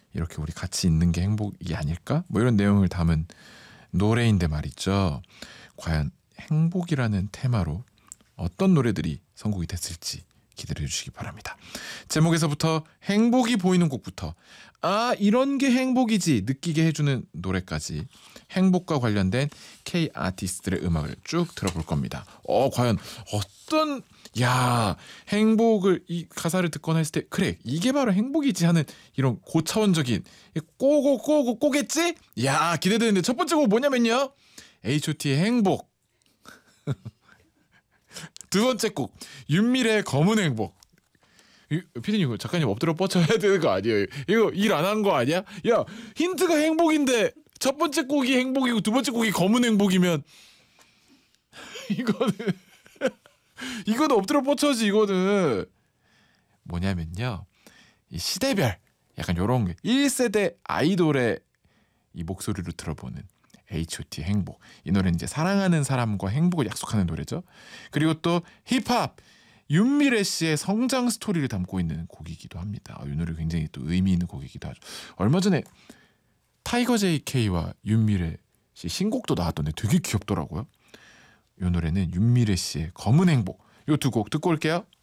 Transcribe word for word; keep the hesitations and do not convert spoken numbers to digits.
이렇게 우리 같이 있는 게 행복이 아닐까? 뭐 이런 내용을 담은 노래인데 말이죠. 과연 행복이라는 테마로 어떤 노래들이 선곡이 됐을지 기대해 주시기 바랍니다. 제목에서부터 행복이 보이는 곡부터 아 이런 게 행복이지 느끼게 해주는 노래까지 행복과 관련된 K 아티스트들의 음악을 쭉 들어볼 겁니다. 어 과연 어떤 야 행복을 이 가사를 듣거나 했을 때 그래 이게 바로 행복이지 하는 이런 고차원적인 꼬고 꼬고 꼬겠지? 야 기대되는데 첫 번째 곡 뭐냐면요 에이치 오 티의 행복. 두 번째 곡 윤미래의 검은 행복. 피디님 이거 작가님 엎드려 뻗쳐야 되는 거 아니에요? 이거 일 안 한 거 아니야? 야 힌트가 행복인데 첫 번째 곡이 행복이고 두 번째 곡이 검은 행복이면 이거는 이거는 엎드려 뻗쳐지. 이거는 뭐냐면요 이 시대별 약간 요런 게 일 세대 아이돌의 이 목소리로 들어보는 에이치 오 티 행복. 이 노래는 이제 사랑하는 사람과 행복을 약속하는 노래죠. 그리고 또 힙합 윤미래 씨의 성장 스토리를 담고 있는 곡이기도 합니다. 이 노래 굉장히 또 의미 있는 곡이기도 하죠. 얼마 전에 타이거 제이케이와 윤미래 씨 신곡도 나왔던데 되게 귀엽더라고요. 이 노래는 윤미래 씨의 검은 행복. 이 두 곡 듣고 올게요.